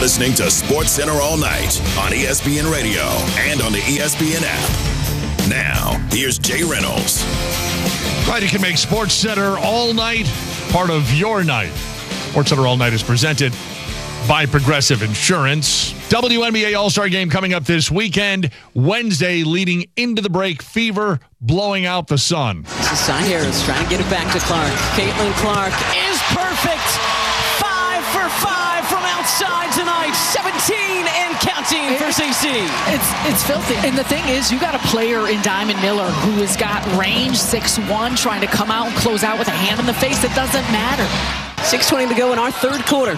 listening to SportsCenter All Night on ESPN Radio and on the ESPN app. Now, here's Jay Reynolds. Glad you can make SportsCenter All Night part of your night. SportsCenter All Night is presented by Progressive Insurance. WNBA All-Star Game coming up this weekend. Wednesday leading into the break. Fever blowing out the Sun. Cy Harris trying to get it back to Clark. Caitlin Clark is perfect. 5 for 5 from outside tonight. 17 and counting for CC. It's filthy. And the thing is, you got a player in Diamond Miller who has got range, 6'1", trying to come out and close out with a hand in the face. It doesn't matter. 6:20 to go in our third quarter.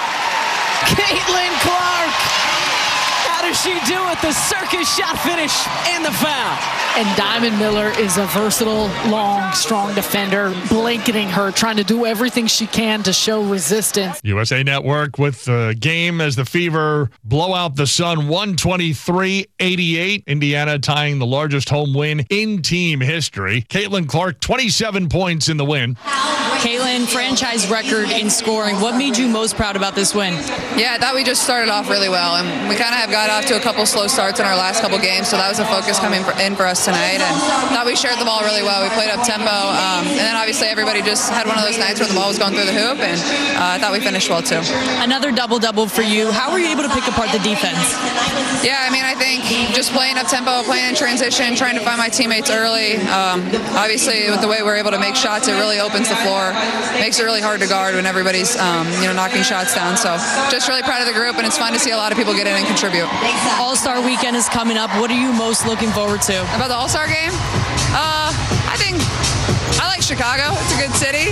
Caitlin Clark. How does she do it? The circus shot finish and the foul. And Diamond Miller is a versatile, long, strong defender, blanketing her, trying to do everything she can to show resistance. USA Network with the game as the Fever blow out the Sun 123-88. Indiana tying the largest home win in team history. Caitlin Clark, 27 points in the win. Caitlin, franchise record in scoring. What made you most proud about this win? Yeah, I thought we just started off really well, and we kind of have got off to a couple slow starts in our last couple games, so that was a focus coming in for us tonight, and thought we shared the ball really well. We played up tempo, and then obviously everybody just had one of those nights where the ball was going through the hoop, and I thought we finished well too. Another double-double for you. How were you able to pick apart the defense? Yeah, I mean, I think just playing up tempo, playing in transition, trying to find my teammates early. Obviously, with the way we're able to make shots, it really opens the floor. Makes it really hard to guard when everybody's knocking shots down. So just really proud of the group, and it's fun to see a lot of people get in and contribute. All-Star Weekend is coming up. What are you most looking forward to? About the All-Star game? I think I like Chicago. It's a good city.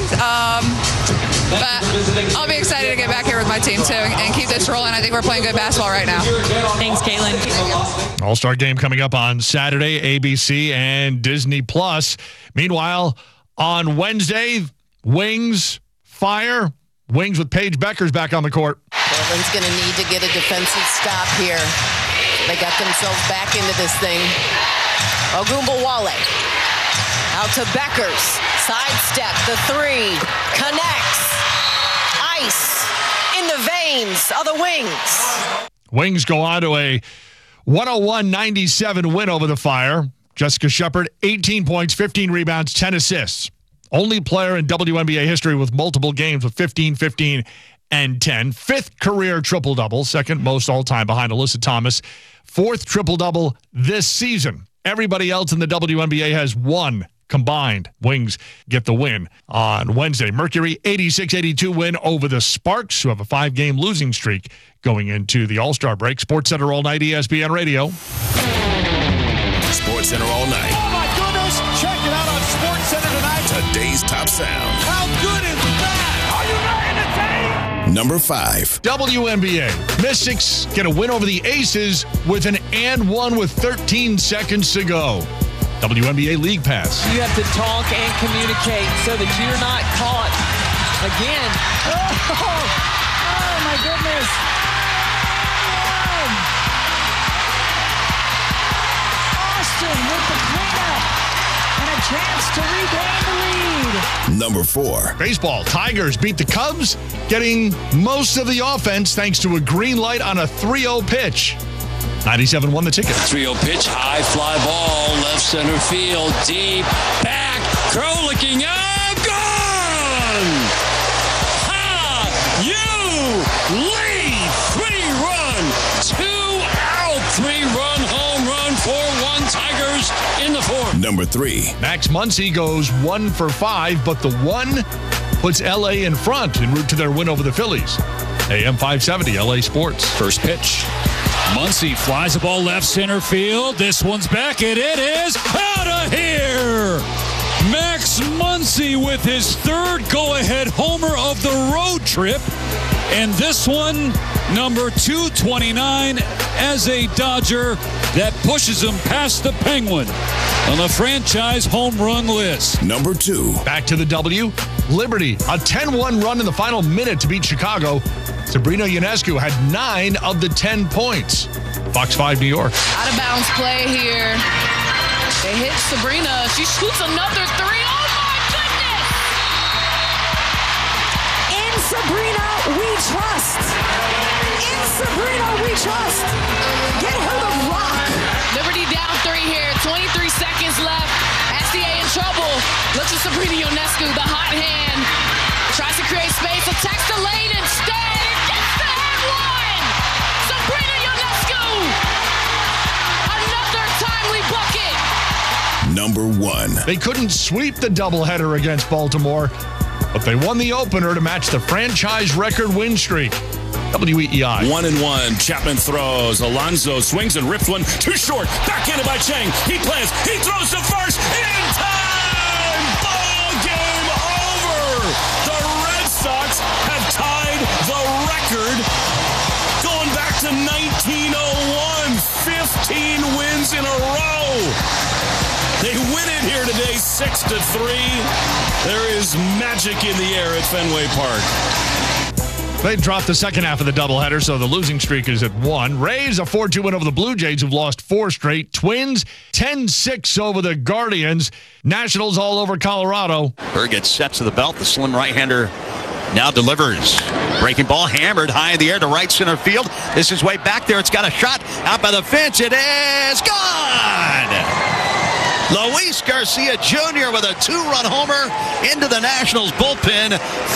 But I'll be excited to get back here with my team too and keep this rolling. I think we're playing good basketball right now. Thanks, Caitlin. All-Star game coming up on Saturday, ABC and Disney+. Meanwhile, on Wednesday, Wings fire. Wings with Paige Beckers back on the court. Portland's going to need to get a defensive stop here. They got themselves back into this thing. Ogunbowale out to Beckers. Sidestep, the three. Connects. Ice in the veins of the Wings. Wings go on to a 101-97 win over the Fire. Jessica Shepard, 18 points, 15 rebounds, 10 assists. Only player in WNBA history with multiple games with 15, 15, and 10. Fifth career triple-double, second most all-time behind Alyssa Thomas. Fourth triple-double this season. Everybody else in the WNBA has one combined. Wings get the win on Wednesday. Mercury, 86-82 win over the Sparks, who have a 5-game losing streak going into the All-Star break. SportsCenter All Night, ESPN Radio. SportsCenter All Night. Oh, my goodness. Check it out on SportsCenter tonight. Today's top sound. How good is that? Are you ready to take? Number 5. WNBA. Mystics get a win over the Aces with an and one with 13 seconds to go. WNBA League Pass. You have to talk and communicate so that you're not caught again. Oh my goodness. Austin with the cleanup and a chance to regain the lead. Number 4. Baseball. Tigers beat the Cubs, getting most of the offense thanks to a green light on a 3-0 pitch. 97 won the ticket. 3-0 pitch, high fly ball, left center field, deep, back, Crow looking up, gone! Ha! You lead! 3-run, 2-out, 3-run home run, 4-1 Tigers in the fourth. Number 3. Max Muncy goes 1 for 5, but the one puts LA in front en route to their win over the Phillies. AM 570, LA Sports. First pitch. Muncy flies the ball left center field. This one's back, and it is out of here. Max Muncy with his third go-ahead homer of the road trip. And this one, number 229 as a Dodger that pushes him past the Penguin on the franchise home run list. Number 2. Back to the W. Liberty, a 10-1 run in the final minute to beat Chicago. Sabrina Ionescu had 9 of the 10 points. Fox 5 New York. Out of bounds play here. They hit Sabrina. She shoots another 3. Oh my goodness! In Sabrina, we trust. In Sabrina. just get her to rock. Liberty down 3 here. 23 seconds left. SDA in trouble. Looks at Sabrina Ionescu, the hot hand. Tries to create space. Attacks the lane instead. Gets the head one. Sabrina Ionescu. Another timely bucket. Number 1. They couldn't sweep the doubleheader against Baltimore, but they won the opener to match the franchise record win streak. WEEI. 1-1. Chapman throws. Alonso swings and rips one. Too short. Backhanded by Chang. He plants. He throws to first. In time. Ball game over. The Red Sox have tied the record going back to 1901. 15 wins in a row. They win it here today, 6-3. There is magic in the air at Fenway Park. They dropped the second half of the doubleheader, so the losing streak is at 1. Rays a 4-2 win over the Blue Jays, who've lost 4 straight. Twins 10-6 over the Guardians. Nationals all over Colorado. Berg gets set to the belt. The slim right-hander now delivers. Breaking ball hammered high in the air to right center field. This is way back there. It's got a shot out by the fence. It is gone! Luis Garcia Jr. with a 2-run homer into the Nationals bullpen.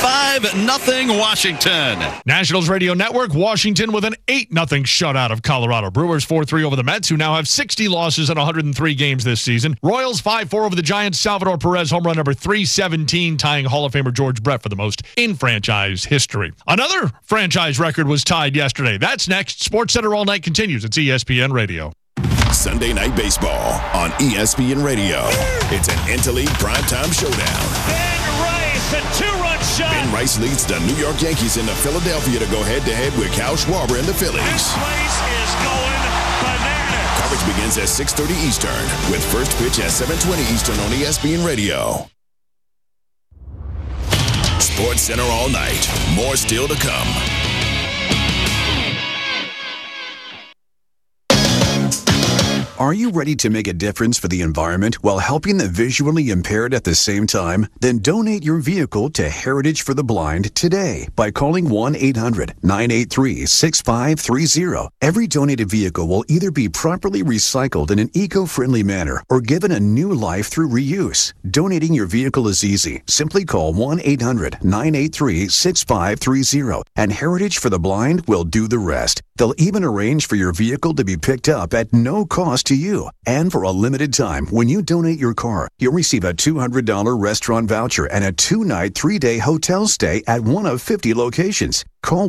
5-0 Washington. Nationals Radio Network, Washington with an 8-0 shutout of Colorado. Brewers 4-3 over the Mets, who now have 60 losses in 103 games this season. Royals 5-4 over the Giants. Salvador Perez home run number 317, tying Hall of Famer George Brett for the most in franchise history. Another franchise record was tied yesterday. That's next. SportsCenter All Night continues. It's ESPN Radio. Sunday Night Baseball on ESPN Radio. It's an Interleague primetime showdown. Ben Rice, a 2-run shot. Ben Rice leads the New York Yankees into Philadelphia to go head-to-head with Kyle Schwarber and the Phillies. This place is going bananas. Coverage begins at 6:30 Eastern with first pitch at 7:20 Eastern on ESPN Radio. SportsCenter All Night. More still to come. Are you ready to make a difference for the environment while helping the visually impaired at the same time? Then donate your vehicle to Heritage for the Blind today by calling 1-800-983-6530. Every donated vehicle will either be properly recycled in an eco-friendly manner or given a new life through reuse. Donating your vehicle is easy. Simply call 1-800-983-6530 and Heritage for the Blind will do the rest. They'll even arrange for your vehicle to be picked up at no cost to you. And for a limited time, when you donate your car, you'll receive a $200 restaurant voucher and a 2-night, 3-day hotel stay at one of 50 locations. Call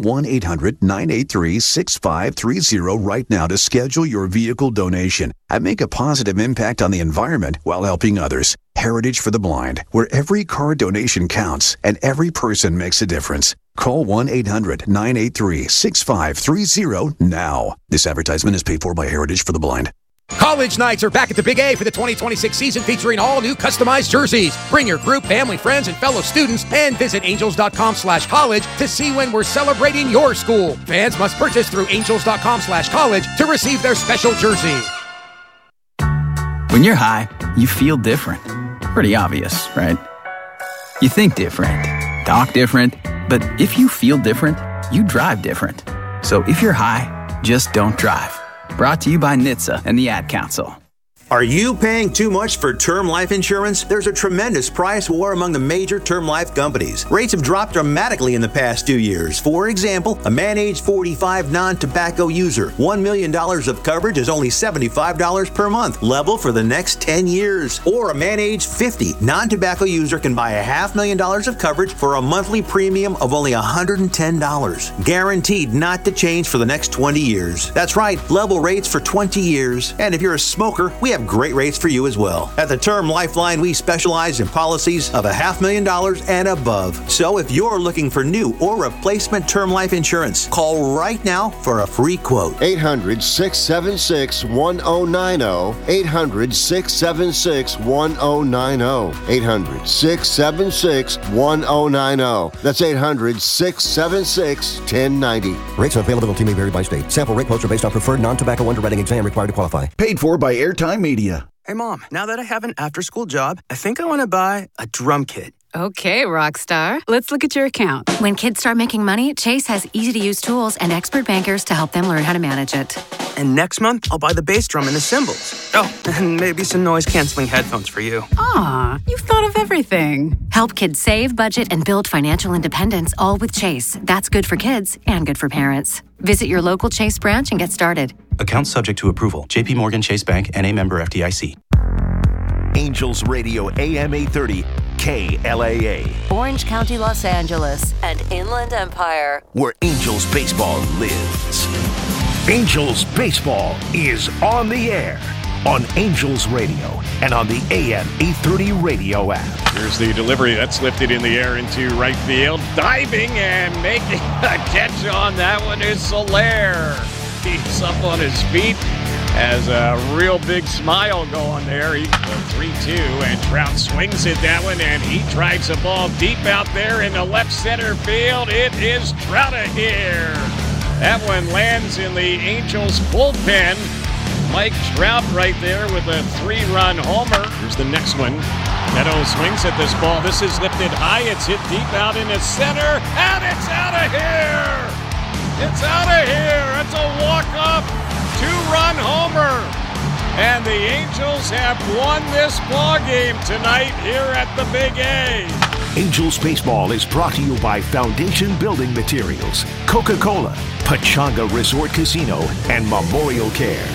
1-800-983-6530 right now to schedule your vehicle donation and make a positive impact on the environment while helping others. Heritage for the Blind, where every car donation counts and every person makes a difference. Call 1-800-983-6530 now. This advertisement is paid for by Heritage for the Blind. College nights are back at the Big A for the 2026 season, featuring all new customized jerseys. Bring your group, family, friends, and fellow students, and visit angels.com/college to see when we're celebrating your school. Fans must purchase through angels.com/college to receive their special jersey. When you're high, you feel different. Pretty obvious, right? You think different, talk different, but if you feel different, you drive different. So if you're high, just don't drive. Brought to you by NHTSA and the Ad Council. Are you paying too much for term life insurance? There's a tremendous price war among the major term life companies. Rates have dropped dramatically in the past 2 years. For example, a man age 45 non-tobacco user, $1 million of coverage is only $75 per month, level for the next 10 years. Or a man age 50 non-tobacco user can buy $500,000 of coverage for a monthly premium of only $110, guaranteed not to change for the next 20 years. That's right, level rates for 20 years. And if you're a smoker, we have great rates for you as well. At the Term Lifeline, we specialize in policies of $500,000 and above. So if you're looking for new or replacement term life insurance, call right now for a free quote. 800-676-1090. 800-676-1090. 800-676-1090. That's 800-676-1090. Rates and availability may vary by state. Sample rate quotes are based on preferred non-tobacco underwriting exam required to qualify. Paid for by Airtime Media. Hey, Mom, now that I have an after-school job, I think I want to buy a drum kit. Okay, rock star. Let's look at your account. When kids start making money, Chase has easy-to-use tools and expert bankers to help them learn how to manage it. And next month, I'll buy the bass drum and the cymbals. Oh, and maybe some noise-canceling headphones for you. Aw, you've thought of everything. Help kids save, budget, and build financial independence, all with Chase. That's good for kids and good for parents. Visit your local Chase branch and get started. Account subject to approval. J.P. Morgan Chase Bank, N.A. member FDIC. Angels Radio AM 830 KLAA. Orange County, Los Angeles, and Inland Empire. Where Angels baseball lives. Angels baseball is on the air on Angels Radio and on the AM 830 radio app. Here's the delivery that's lifted in the air into right field. Diving and making a catch on that one is Soler. He's up on his feet. Has a real big smile going there. He's 3-2, and Trout swings at that one, and he drives the ball deep out there in the left center field. It is Trout here. That one lands in the Angels bullpen. Mike Trout right there with a 3-run homer. Here's the next one. Neto swings at this ball. This is lifted high. It's hit deep out in the center, and it's out of here. It's out of here. It's a walk-off 2-run homer. And the Angels have won this ball game tonight here at the Big A. Angels baseball is brought to you by Foundation Building Materials, Coca-Cola, Pachanga Resort Casino, and Memorial Care.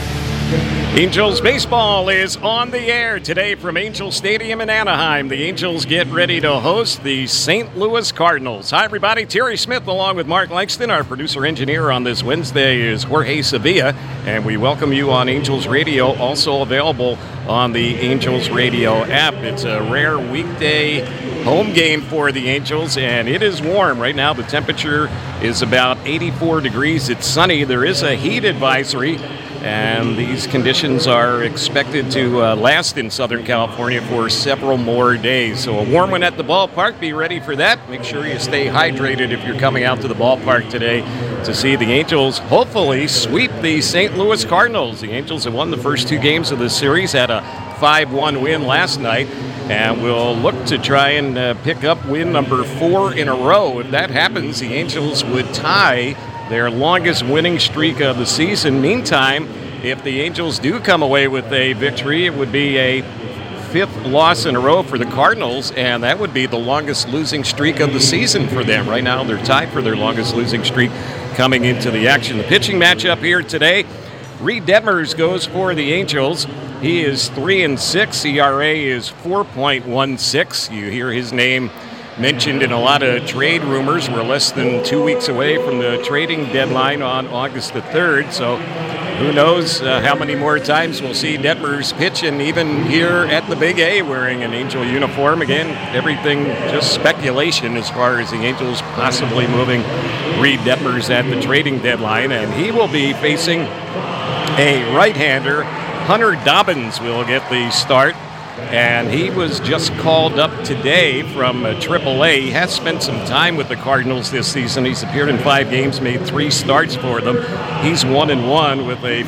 Angels baseball is on the air today from Angel Stadium in Anaheim. The Angels get ready to host the St. Louis Cardinals. Hi, everybody. Terry Smith along with Mark Langston. Our producer-engineer on this Wednesday is Jorge Sevilla, and we welcome you on Angels Radio, also available on the Angels Radio app. It's a rare weekday home game for the Angels, and it is warm. Right now, the temperature is about 84 degrees. It's sunny. There is a heat advisory, and these conditions are expected to last in Southern California for several more days. So a warm one at the ballpark. Be ready for that. Make sure you stay hydrated if you're coming out to the ballpark today to see the Angels hopefully sweep the St. Louis Cardinals. The Angels have won the first 2 games of this series, had a 5-1 win last night, and we'll look to try and pick up win number 4 in a row. If that happens, the Angels would tie their longest winning streak of the season. Meantime, if the Angels do come away with a victory, it would be a 5th loss in a row for the Cardinals, and that would be the longest losing streak of the season for them. Right now, they're tied for their longest losing streak coming into the action. The pitching matchup here today, Reed Detmers goes for the Angels. He is 3-6. ERA is 4.16. You hear his name mentioned in a lot of trade rumors. We're less than 2 weeks away from the trading deadline on August the 3rd, so who knows how many more times we'll see Detmers pitch, and even here at the Big A wearing an Angel uniform. Again, everything just speculation as far as the Angels possibly moving Reed Detmers at the trading deadline, and he will be facing a right-hander. Hunter Dobbins will get the start, and he was just called up today from AAA. He has spent some time with the Cardinals this season. He's appeared in 5 games, made 3 starts for them. He's 1-1 with a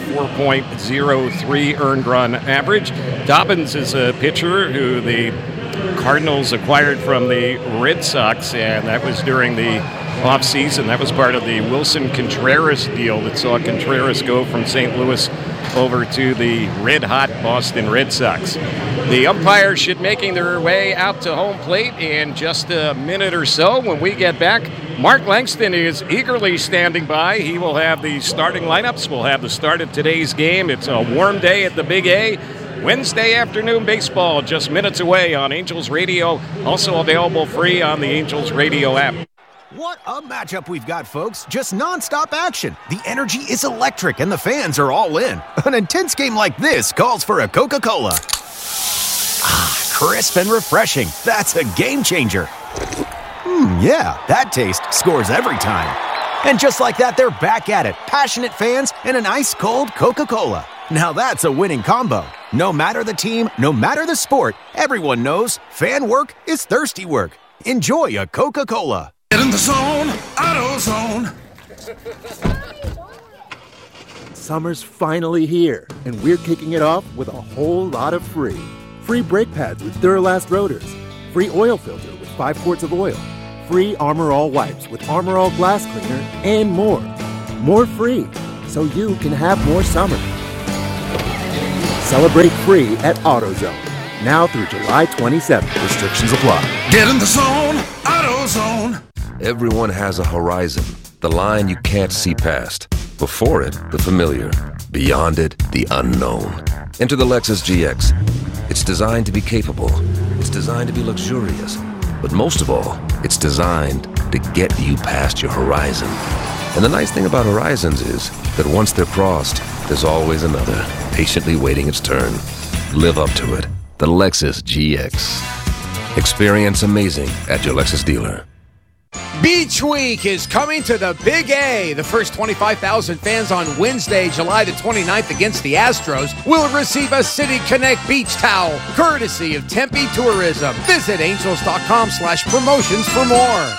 4.03 earned run average. Dobbins is a pitcher who the Cardinals acquired from the Red Sox, and that was during the offseason. That was part of the Wilson Contreras deal that saw Contreras go from St. Louis over to the red-hot Boston Red Sox. The umpires should making their way out to home plate in just a minute or so. When we get back, Mark Langston is eagerly standing by. He will have the starting lineups. We'll have the start of today's game. It's a warm day at the Big A. Wednesday afternoon baseball just minutes away on Angels Radio. Also available free on the Angels Radio app. What a matchup we've got, folks. Just nonstop action. The energy is electric and the fans are all in. An intense game like this calls for a Coca-Cola. Ah, crisp and refreshing. That's a game changer. Yeah, that taste scores every time. And just like that, they're back at it. Passionate fans and an ice-cold Coca-Cola. Now that's a winning combo. No matter the team, no matter the sport, everyone knows fan work is thirsty work. Enjoy a Coca-Cola. Get in the zone, AutoZone. Summer's finally here, and we're kicking it off with a whole lot of free. Free brake pads with Duralast rotors. free oil filter with 5 quarts of oil, free Armor All wipes with Armor All glass cleaner, and more. More free, so you can have more summer. Celebrate free at AutoZone. Now through July 27th. Restrictions apply. Get in the zone, AutoZone. Everyone has a horizon, the line you can't see past. Before it, the familiar. Beyond it, the unknown. Enter the Lexus GX. It's designed to be capable. It's designed to be luxurious. But most of all, it's designed to get you past your horizon. And the nice thing about horizons is that once they're crossed, there's always another, patiently waiting its turn. Live up to it. The Lexus GX. Experience amazing at your Lexus dealer. Beach Week is coming to the Big A. The first 25,000 fans on Wednesday, July the 29th against the Astros will receive a City Connect beach towel, courtesy of Tempe Tourism. Visit angels.com/promotions for more.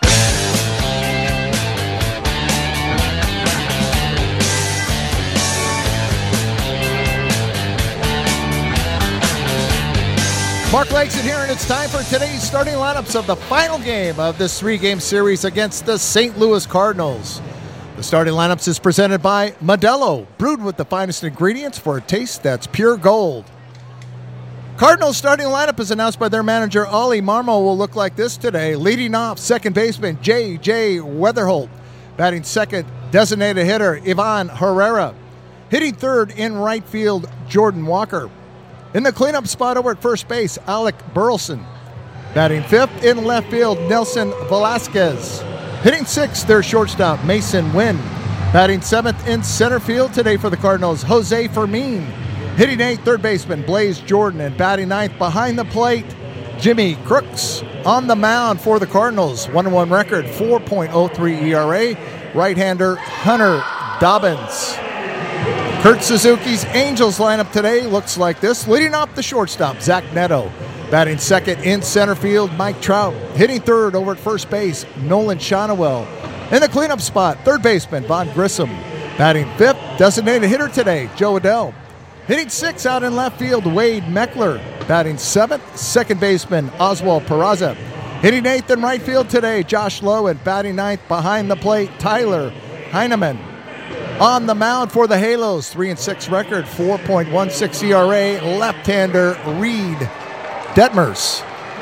Mark Langston here, and it's time for today's starting lineups of the final game of this 3-game series against the St. Louis Cardinals. The starting lineups is presented by Modelo, brewed with the finest ingredients for a taste that's pure gold. Cardinals starting lineup is announced by their manager, Ollie Marmol, will look like this today. Leading off, second baseman J.J. Weatherholt. Batting second, designated hitter Ivan Herrera. Hitting third in right field, Jordan Walker. In the cleanup spot over at first base, Alec Burleson. Batting fifth in left field, Nelson Velasquez. Hitting sixth, their shortstop, Mason Wynn. Batting seventh in center field today for the Cardinals, Jose Fermin. Hitting eighth, third baseman, Blaze Jordan. And batting ninth behind the plate, Jimmy Crooks. On the mound for the Cardinals, 1-1 record, 4.03 ERA. Right-hander, Hunter Dobbins. Kurt Suzuki's Angels lineup today looks like this. Leading off the shortstop, Zach Neto. Batting second in center field, Mike Trout. Hitting third over at first base, Nolan Shonowell. In the cleanup spot, third baseman, Vaughn Grissom. Batting fifth, designated hitter today, Joe Adell. Hitting sixth out in left field, Wade Meckler. Batting seventh, second baseman, Oswald Peraza. Hitting eighth in right field today, Josh Lowe. And batting ninth behind the plate, Tyler Heineman. On the mound for the Halos, 3-6 record, 4.16 ERA, left-hander Reed Detmers.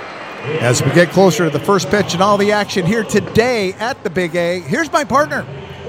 As we get closer to the first pitch and all the action here today at the Big A, here's my partner,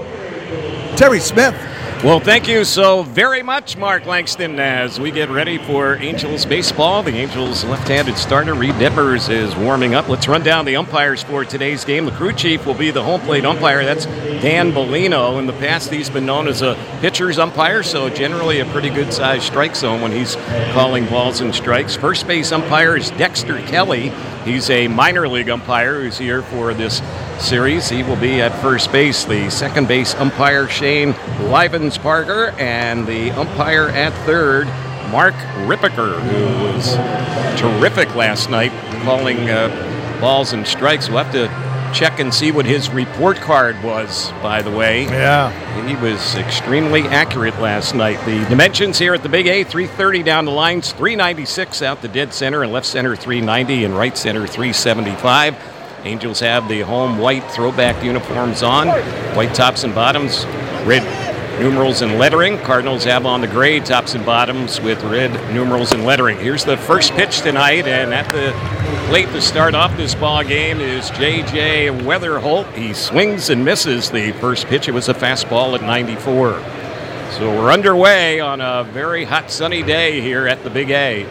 Terry Smith. Well, thank you so very much, Mark Langston, as we get ready for Angels baseball. The Angels left-handed starter, Reed Detmers, is warming up. Let's run down the umpires for today's game. The crew chief will be the home plate umpire. That's Dan Bellino. In the past, he's been known as a pitcher's umpire, so generally a pretty good-sized strike zone when he's calling balls and strikes. First base umpire is Dexter Kelly. He's a minor league umpire who's here for this series. He will be at first base. The second base umpire, Shane Livens-Parker, and the umpire at third, Mark Rippiker, who was terrific last night calling balls and strikes. We'll have to check and see what his report card was, by the way. Yeah. He was extremely accurate last night. The dimensions here at the Big A, 330 down the lines, 396 out the dead center, and left center 390, and right center 375. Angels have the home white throwback uniforms on, white tops and bottoms, red numerals and lettering. Cardinals have on the gray tops and bottoms with red numerals and lettering. Here's the first pitch tonight, and at the plate to start off this ball game is J.J. Weatherholt. He swings and misses the first pitch. It was a fastball at 94. So we're underway on a very hot sunny day here at the Big A.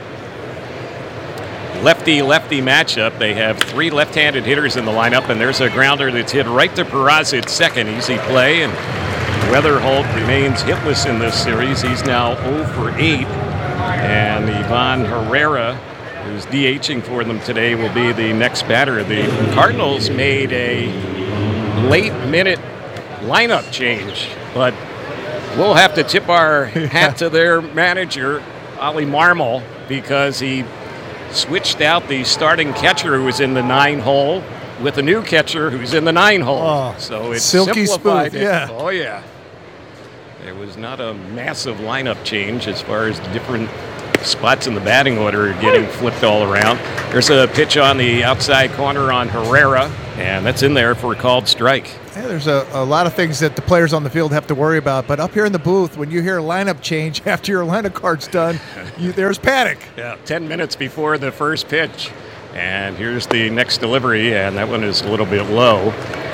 Lefty-lefty matchup. They have three left-handed hitters in the lineup, and there's a grounder that's hit right to Peraza at second. Easy play, and Weatherholt remains hitless in this series. He's now 0 for 8, and Ivan Herrera, who's DHing for them today, will be the next batter. The Cardinals made a late-minute lineup change, but we'll have to tip our hat to their manager, Ollie Marmol, because he switched out the starting catcher who was in the 9 hole with a new catcher who's in the 9 hole. Oh, so it's silky simplified. smooth, yeah. Oh, yeah. There was not a massive lineup change as far as the different spots in the batting order are getting flipped all around. There's a pitch on the outside corner on Herrera, and that's in there for a called strike. Yeah, there's a lot of things that the players on the field have to worry about, but up here in the booth, when you hear a lineup change after your lineup card's done, there's panic. Yeah, 10 minutes before the first pitch. And here's the next delivery, and that one is a little bit low.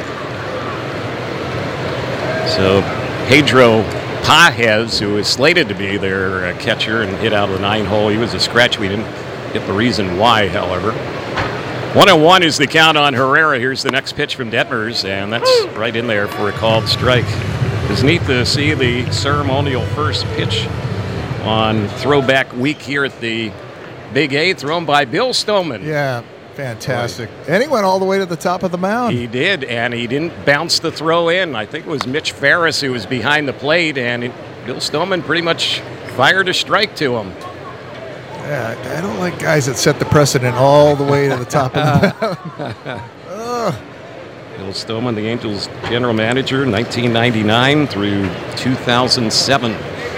So Pedro Pajes, who is slated to be their catcher and hit out of the 9-hole, he was a scratch. We didn't get the reason why, however. 1-1 is the count on Herrera. Here's the next pitch from Detmers, and that's right in there for a called strike. It's neat to see the ceremonial first pitch on Throwback Week here at the Big A, thrown by Bill Stoneman. Yeah, fantastic. And he went all the way to the top of the mound. He did, and he didn't bounce the throw in. I think it was Mitch Ferris who was behind the plate, and Bill Stoneman pretty much fired a strike to him. Yeah, I don't like guys that set the precedent all the way to the top of the mound. Bill Stoneman, the Angels general manager, 1999 through 2007.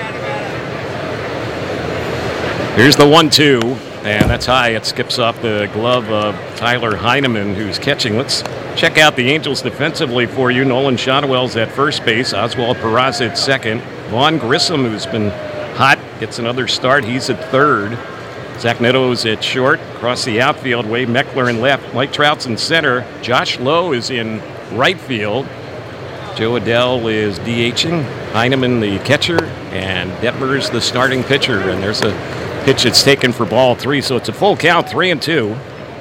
Here's the 1-2, and that's high. It skips off the glove of Tyler Heineman, who's catching. Let's check out the Angels defensively for you. Nolan Shotwell's at first base. Oswald Peraza at second. Vaughn Grissom, who's been hot, gets another start. He's at third. Zach Netto's at short. Across the outfield, Wade Meckler in left. Mike Trout's in center. Josh Lowe is in right field. Joe Adell is DHing. Heineman the catcher, and Detmers the starting pitcher. And there's a pitch that's taken for ball 3, so it's a full count, 3-2.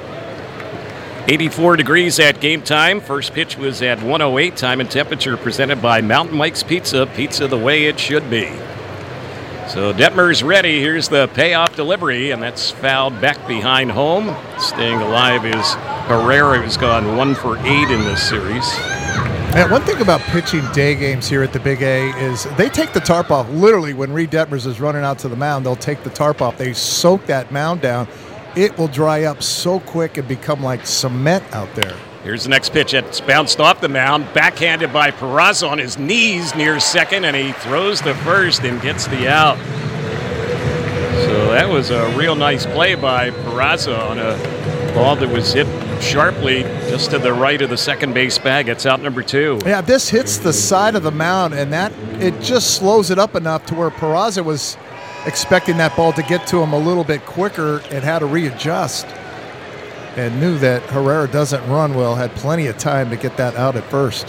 84 degrees at game time. First pitch was at 1:08. Time and temperature presented by Mountain Mike's Pizza. Pizza the way it should be. So Detmer's ready. Here's the payoff delivery, and that's fouled back behind home. Staying alive is Herrera, who's gone 1 for 8 in this series. And one thing about pitching day games here at the Big A is they take the tarp off. Literally, when Reed Detmers is running out to the mound, they'll take the tarp off. They soak that mound down. It will dry up so quick and become like cement out there. Here's the next pitch. It's bounced off the mound, backhanded by Peraza on his knees near second, and he throws to first and gets the out. So that was a real nice play by Peraza on a ball that was hit sharply just to the right of the second base bag. It's out number 2. Yeah, this hits the side of the mound, and that it just slows it up enough to where Peraza was expecting that ball to get to him a little bit quicker and had to readjust, and knew that Herrera doesn't run well, had plenty of time to get that out at first.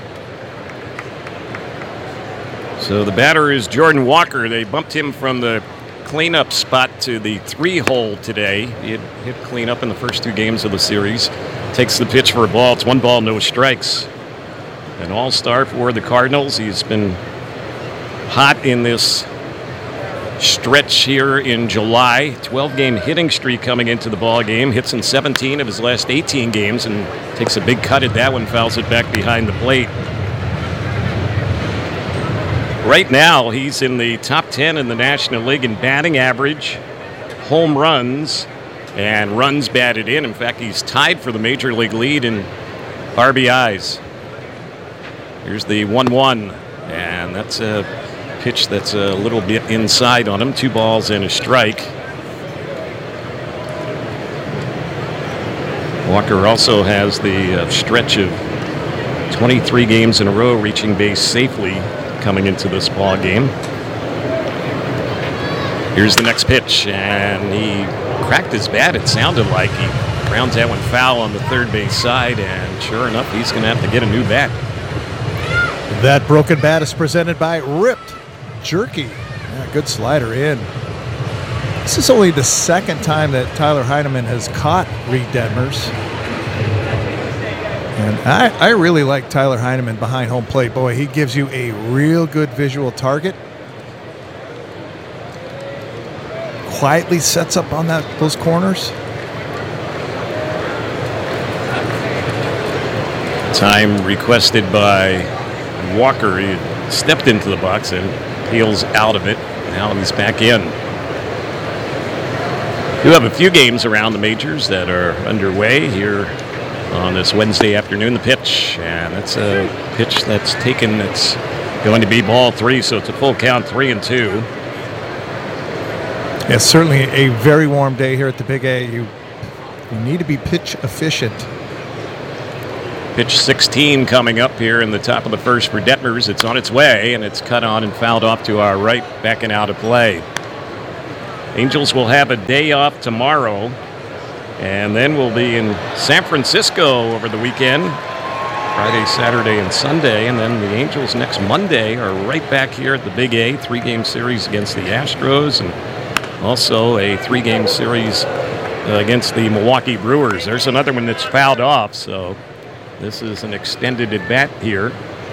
So the batter is Jordan Walker. They bumped him from the cleanup spot to the 3-hole today. He had hit cleanup in the first 2 games of the series. Takes the pitch for a ball. It's 1 ball, no strikes. An all-star for the Cardinals. He's been hot in this stretch here in July. 12-game hitting streak coming into the ball game. Hits in 17 of his last 18 games and takes a big cut at that one. Fouls it back behind the plate. Right now, he's in the top 10 in the National League in batting average, home runs, and runs batted in. In fact, he's tied for the Major League lead in RBIs. Here's the 1-1, and that's a pitch that's a little bit inside on him. 2 balls and a strike. Walker also has the stretch of 23 games in a row reaching base safely coming into this ball game. Here's the next pitch, and he cracked his bat. It sounded like he grounds that one foul on the third base side, and sure enough, he's going to have to get a new bat. That broken bat is presented by Ripped Jerky. Yeah, good slider in. This is only the second time that Tyler Heineman has caught Reed Detmers. And I really like Tyler Heineman behind home plate. Boy, he gives you a real good visual target. Quietly sets up on those corners. Time requested by Walker. He stepped into the box and peels out of it. Now he's back in. We have a few games around the majors that are underway here on this Wednesday afternoon. The pitch, and that's a pitch that's taken. It's going to be ball 3, so it's a full count, 3-2. It's certainly a very warm day here at the Big A. You need to be pitch efficient. Pitch 16 coming up here in the top of the first for Detmers. It's on its way, and it's cut on and fouled off to our right, backing out of play. Angels will have a day off tomorrow, and then we'll be in San Francisco over the weekend, Friday, Saturday, and Sunday. And then the Angels next Monday are right back here at the Big A, 3-game series against the Astros, and also a 3-game series against the Milwaukee Brewers. There's another one that's fouled off, so this is an extended at-bat here.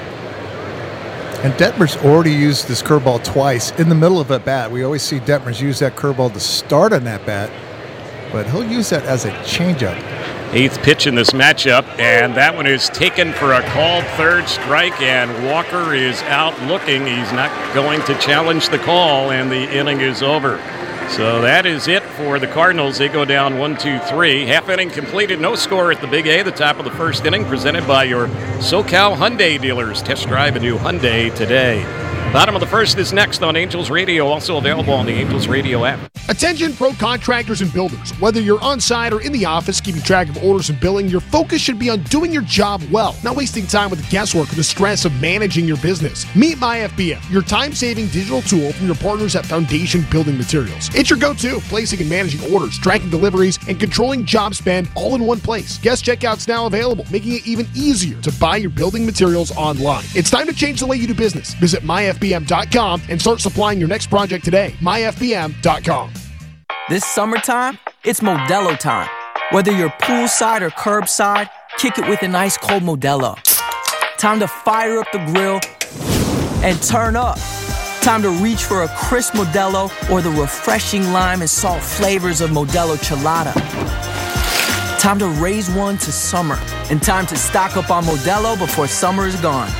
And Detmers already used this curveball twice in the middle of at-bat. We always see Detmers use that curveball to start an at-bat, but he'll use that as a changeup. 8th pitch in this matchup, and that one is taken for a called third strike, and Walker is out looking. He's not going to challenge the call, and the inning is over. So that is it for the Cardinals. They go down 1-2-3. Half inning completed. No score at the Big A. The top of the first inning presented by your SoCal Hyundai dealers. Test drive a new Hyundai today. Bottom of the first is next on Angels Radio, also available on the Angels Radio app. Attention pro contractors and builders. Whether you're on site or in the office keeping track of orders and billing, your focus should be on doing your job well, not wasting time with the guesswork or the stress of managing your business. Meet MyFBM, your time-saving digital tool from your partners at Foundation Building Materials. It's your go-to, placing and managing orders, tracking deliveries, and controlling job spend all in one place. Guest checkout's now available, making it even easier to buy your building materials online. It's time to change the way you do business. Visit myfbm.com and start supplying your next project today. myfbm.com. This summertime, it's Modelo time. Whether you're poolside or curbside, kick it with an ice cold Modelo. Time to fire up the grill and turn up. Time to reach for a crisp Modelo or the refreshing lime and salt flavors of Modelo Chelada. Time to raise one to summer, and time to stock up on Modelo before summer is gone.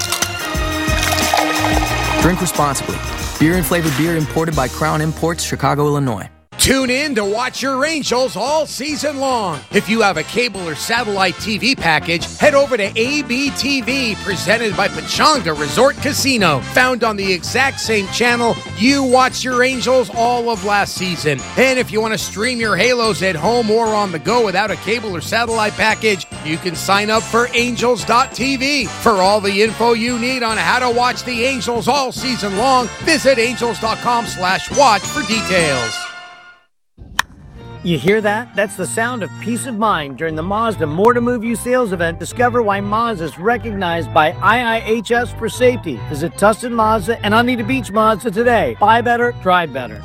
Drink responsibly. Beer and flavored beer imported by Crown Imports, Chicago, Illinois. Tune in to watch your Angels all season long. If you have a cable or satellite TV package, head over to ABTV, presented by Pechanga Resort Casino. Found on the exact same channel you watched your Angels all of last season. And if you want to stream your Halos at home or on the go without a cable or satellite package, you can sign up for Angels.tv. For all the info you need on how to watch the Angels all season long, visit Angels.com/watch for details. You hear that? That's the sound of peace of mind during the Mazda More to Move You sales event. Discover why Mazda is recognized by IIHS for safety. Visit Tustin Mazda and Huntington Beach Mazda today. Buy better, drive better.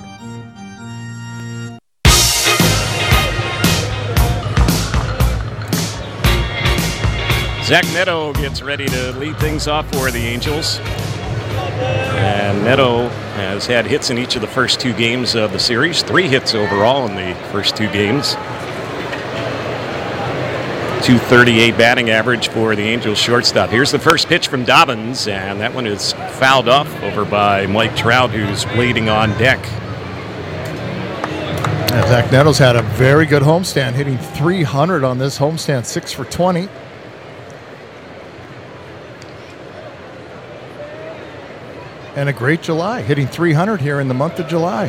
Zach Neto gets ready to lead things off for the Angels. And Neto has had hits in each of the first 2 games of the series. 3 hits overall in the first 2 games. .238 batting average for the Angels shortstop. Here's the first pitch from Dobbins, and that one is fouled off over by Mike Trout, who's waiting on deck. Yeah, Zach Neto's had a very good homestand, hitting .300 on this homestand, 6 for 20. And a great July, hitting .300 here in the month of July.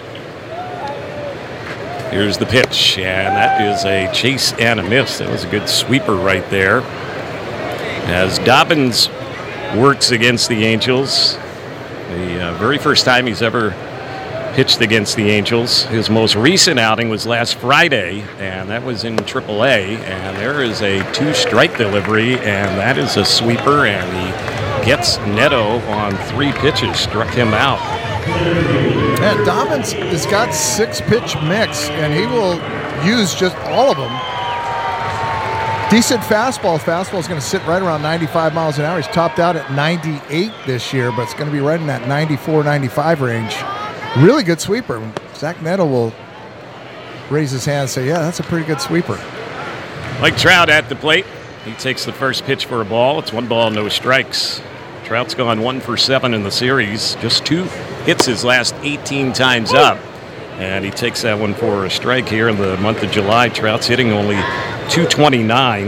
Here's the pitch, and that is a chase and a miss. That was a good sweeper right there. As Dobbins works against the Angels, the very first time he's ever pitched against the Angels. His most recent outing was last Friday, and that was in AAA. And there is a 2-strike delivery, and that is a sweeper, and he gets Neto on 3 pitches, struck him out. Yeah, Dobbins has got 6-pitch mix, and he will use just all of them. Decent fastball. Fastball is going to sit right around 95 miles an hour. He's topped out at 98 this year, but it's going to be right in that 94, 95 range. Really good sweeper. Zach Neto will raise his hand and say, yeah, that's a pretty good sweeper. Mike Trout at the plate. He takes the first pitch for a ball. It's 1 ball, no strikes. Trout's gone 1 for 7 in the series. Just 2 hits his last 18 times up. And he takes that one for a strike here in the month of July. Trout's hitting only .229.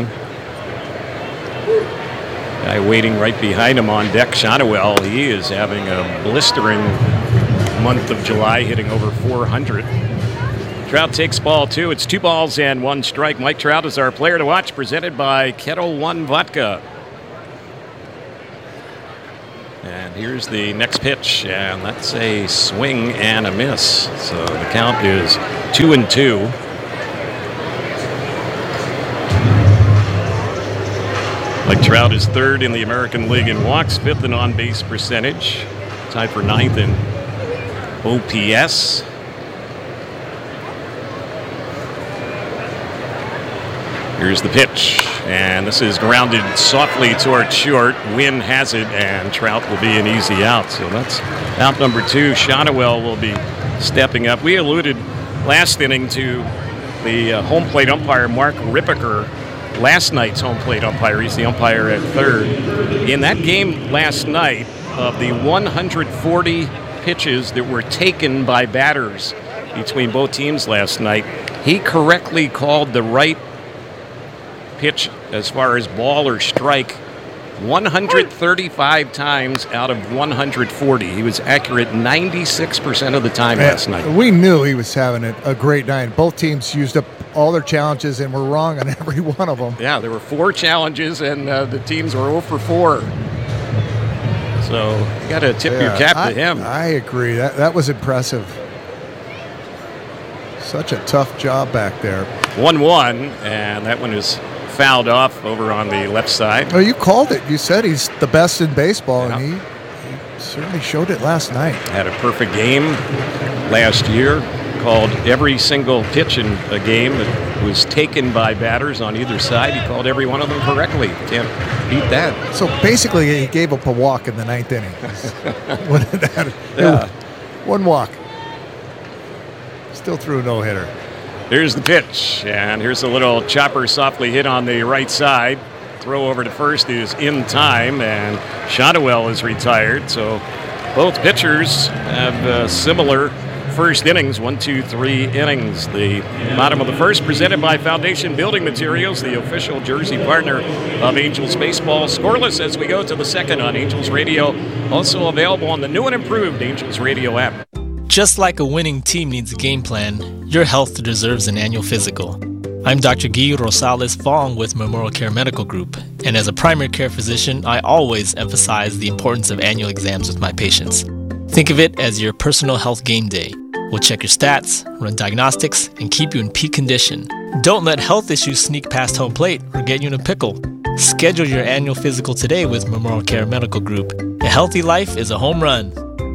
Guy waiting right behind him on deck, Shonowell. He is having a blistering month of July, hitting over 400. Trout takes ball 2. It's 2 balls and 1 strike. Mike Trout is our player to watch, presented by Kettle One Vodka. And here's the next pitch, and that's a swing and a miss. So the count is 2-2. Mike Trout is 3rd in the American League in walks, 5th in on-base percentage, tied for 9th in OPS. Here's the pitch, and this is grounded softly toward short. Wynn has it, and Trout will be an easy out. So that's out number 2. Shotwell will be stepping up. We alluded last inning to the home plate umpire, Mark Rippiker, last night's home plate umpire. He's the umpire at 3rd. In that game last night, of the 140 pitches that were taken by batters between both teams last night, he correctly called the right pitch as far as ball or strike 135 times out of 140. He was accurate 96% of the time last night. We knew he was having a great night. Both teams used up all their challenges and were wrong on every one of them. Yeah, there were 4 challenges, and the teams were 0 for 4. So you got to tip your cap to him. I agree. That was impressive. Such a tough job back there. 1-1, and that one is fouled off over on the left side. Oh, you called it. You said he's the best in baseball, and he certainly showed it last night. Had a perfect game last year. Called every single pitch in a game that was taken by batters on either side. He called every one of them correctly. Can't beat that. So basically, he gave up a walk in the 9th inning. Yeah. 1 walk. Still threw a no-hitter. Here's the pitch, and here's a little chopper softly hit on the right side. Throw over to first is in time, and Shotwell is retired. So both pitchers have similar first innings, 1, 2, 3 innings. The bottom of the first presented by Foundation Building Materials, the official jersey partner of Angels baseball. Scoreless as we go to the second on Angels Radio. Also available on the new and improved Angels Radio app. Just like a winning team needs a game plan, your health deserves an annual physical. I'm Dr. Guy Rosales Fong with Memorial Care Medical Group, and as a primary care physician, I always emphasize the importance of annual exams with my patients. Think of it as your personal health game day. We'll check your stats, run diagnostics, and keep you in peak condition. Don't let health issues sneak past home plate or get you in a pickle. Schedule your annual physical today with Memorial Care Medical Group. A healthy life is a home run.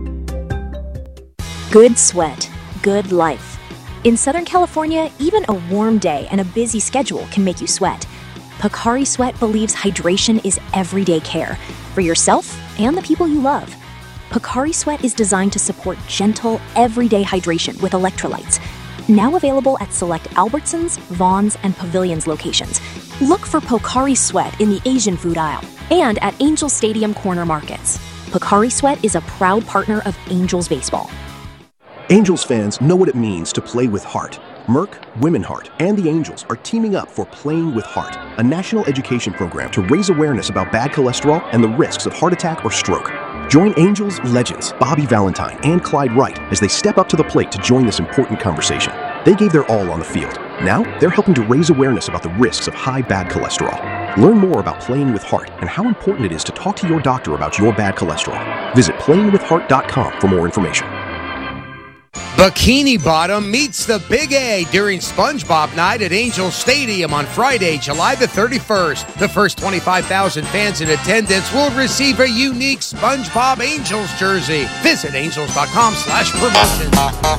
Good sweat, good life. In Southern California, even a warm day and a busy schedule can make you sweat. Pocari Sweat believes hydration is everyday care for yourself and the people you love. Pocari Sweat is designed to support gentle, everyday hydration with electrolytes. Now available at select Albertsons, Vons, and Pavilions locations. Look for Pocari Sweat in the Asian food aisle and at Angel Stadium corner markets. Pocari Sweat is a proud partner of Angels Baseball. Angels fans know what it means to play with heart. Merck, Women Heart, and the Angels are teaming up for Playing with Heart, a national education program to raise awareness about bad cholesterol and the risks of heart attack or stroke. Join Angels legends Bobby Valentine and Clyde Wright as they step up to the plate to join this important conversation. They gave their all on the field. Now, they're helping to raise awareness about the risks of high bad cholesterol. Learn more about Playing with Heart and how important it is to talk to your doctor about your bad cholesterol. Visit playingwithheart.com for more information. Bikini Bottom meets the Big A during SpongeBob Night at Angels Stadium on Friday, July the 31st. The first 25,000 fans in attendance will receive a unique SpongeBob Angels jersey. Visit angels.com/promotions.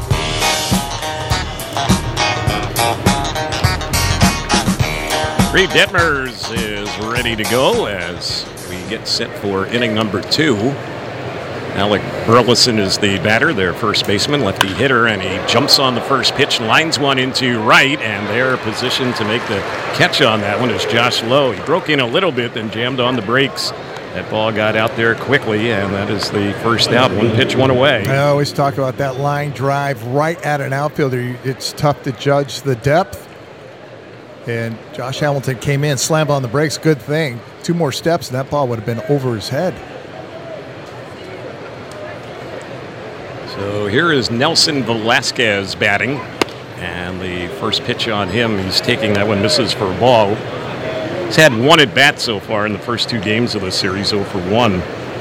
Reed Detmers is ready to go as we get set for inning number 2. Alec Burleson is the batter, their first baseman, lefty hitter, and he jumps on the first pitch, lines one into right, and they're positioned to make the catch on that one is Josh Lowe. He broke in a little bit, then jammed on the brakes. That ball got out there quickly, and that is the first out. 1 pitch, 1 away. I always talk about that line drive right at an outfielder. It's tough to judge the depth. And Josh Hamilton came in, slammed on the brakes, good thing. 2 more steps, and that ball would have been over his head. So here is Nelson Velasquez batting. And the first pitch on him, he's taking that one, misses for a ball. He's had one at bat so far in the first 2 games of the series, 0 for 1.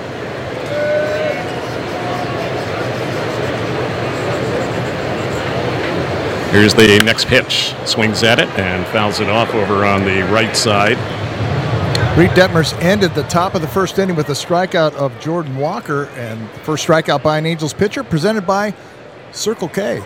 Here's the next pitch. Swings at it and fouls it off over on the right side. Reed Detmers ended the top of the first inning with a strikeout of Jordan Walker, and the first strikeout by an Angels pitcher presented by Circle K.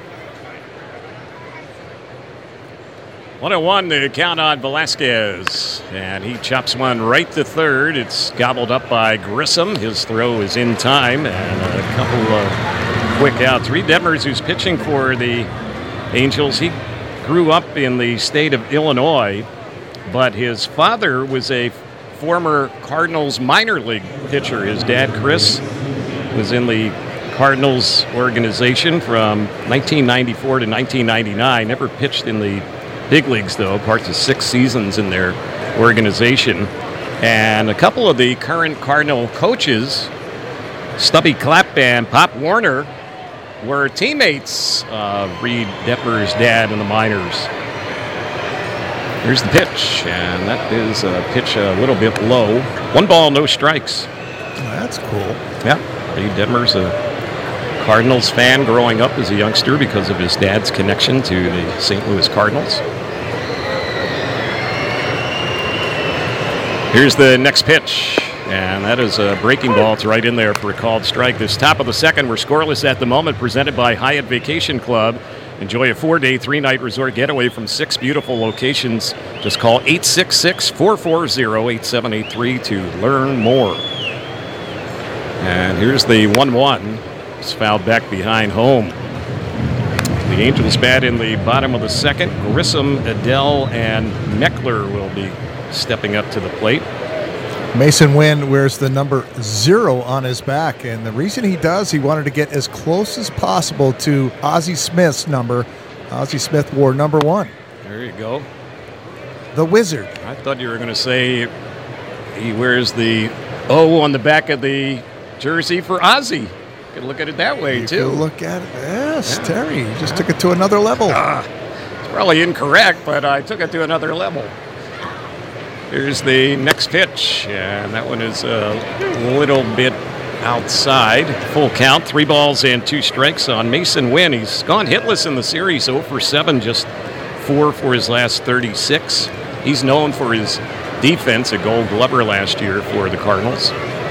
1-1 the count on Velasquez, and he chops one right to third. It's gobbled up by Grissom. His throw is in time, and a couple of quick outs. Reed Detmers, who's pitching for the Angels, he grew up in the state of Illinois, but his father was a former Cardinals minor league pitcher. His dad, Chris, was in the Cardinals organization from 1994 to 1999. Never pitched in the big leagues, though, parts of 6 seasons in their organization. And a couple of the current Cardinal coaches, Stubby Clapp and Pop Warner, were teammates of Reed Detmers' dad in the minors. Here's the pitch, and that is a pitch a little bit low. 1 ball, no strikes. That's cool. Yeah, Reed Detmers, a Cardinals fan growing up as a youngster because of his dad's connection to the St. Louis Cardinals. Here's the next pitch, and that is a breaking ball. It's right in there for a called strike. This top of the second, we're scoreless at the moment, presented by Hyatt Vacation Club. Enjoy a 4-day, 3-night resort getaway from 6 beautiful locations. Just call 866-440-8783 to learn more. And here's the 1-1. It's fouled back behind home. The Angels bat in the bottom of the second. Grissom, Adell, and Meckler will be stepping up to the plate. Mason Wynn wears the number 0 on his back, and the reason he does, he wanted to get as close as possible to Ozzie Smith's number. Ozzie Smith wore number 1. There you go. The Wizard. I thought you were going to say he wears the O on the back of the jersey for Ozzie. Could look at it that way, you too. Could look at it. Yes, yeah. Terry, you just took it to another level. It's probably incorrect, but I took it to another level. Here's the next pitch, and that one is a little bit outside. Full count, 3 balls and 2 strikes on Mason Wynn. He's gone hitless in the series, 0 for 7, just 4 for his last 36. He's known for his defense, a Gold Glover last year for the Cardinals.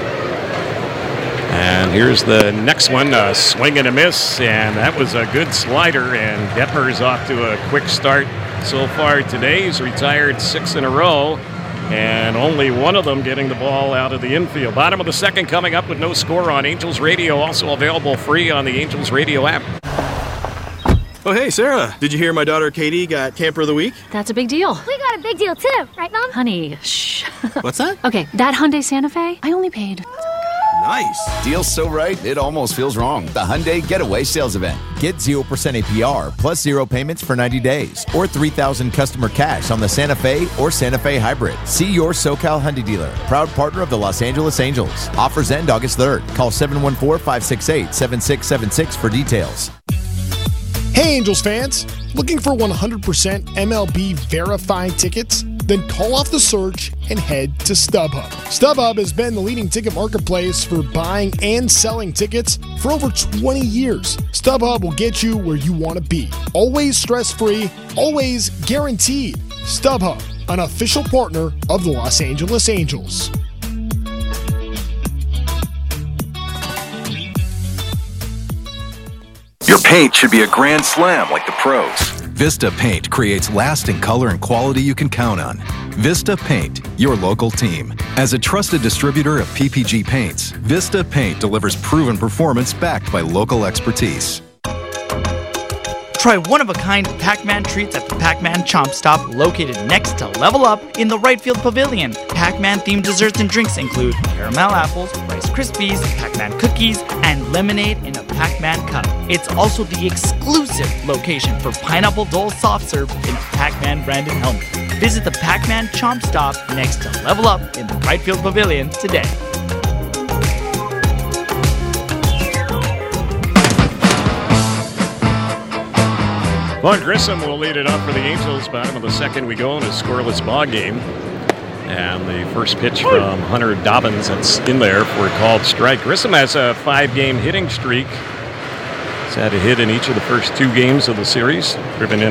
And here's the next one, a swing and a miss, and that was a good slider, and Detmers off to a quick start so far today. He's retired 6 in a row, and only one of them getting the ball out of the infield. Bottom of the second coming up with no score on Angels Radio, also available free on the Angels Radio app. Oh, hey, Sarah, did you hear my daughter Katie got Camper of the Week? That's a big deal. We got a big deal, too. Right, Mom? Honey, shh. What's that? Okay, that Hyundai Santa Fe, I only paid... Nice. Deal's so right, it almost feels wrong. The Hyundai Getaway Sales Event. Get 0% APR plus 0 payments for 90 days or $3,000 customer cash on the Santa Fe or Santa Fe Hybrid. See your SoCal Hyundai dealer. Proud partner of the Los Angeles Angels. Offers end August 3rd. Call 714-568-7676 for details. Hey, Angels fans. Looking for 100% MLB verified tickets? Then call off the search and head to StubHub. StubHub has been the leading ticket marketplace for buying and selling tickets for over 20 years. StubHub will get you where you want to be. Always stress-free, always guaranteed. StubHub, an official partner of the Los Angeles Angels. Your paint should be a grand slam like the pros. Vista Paint creates lasting color and quality you can count on. Vista Paint, your local team. As a trusted distributor of PPG paints, Vista Paint delivers proven performance backed by local expertise. Try one-of-a-kind Pac-Man treats at the Pac-Man Chomp Stop, located next to Level Up in the Right Field Pavilion. Pac-Man-themed desserts and drinks include caramel apples, Rice Krispies, Pac-Man cookies, and lemonade in a Pac-Man cup. It's also the exclusive location for Pineapple Dole soft serve in a Pac-Man branded helmet. Visit the Pac-Man Chomp Stop next to Level Up in the Right Field Pavilion today. Vaughn Grissom will lead it up for the Angels. Bottom of the second we go in a scoreless ball game. And the first pitch from Hunter Dobbins, that's in there for a called strike. Grissom has a 5-game hitting streak. He's had a hit in each of the first 2 games of the series, driven in